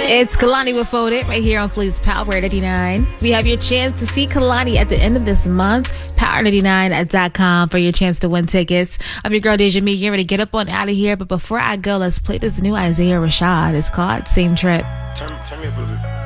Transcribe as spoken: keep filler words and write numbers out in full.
It's Kalani with Folded right here on Fleet's Power ninety-nine. We have your chance to see Kalani at the end of this month. power ninety-nine dot com for your chance to win tickets. I'm your girl Deja Me. Getting ready to get up on out of here. But before I go, let's play this new Isaiah Rashad. It's called Same Trip. Turn, turn me up a little bit.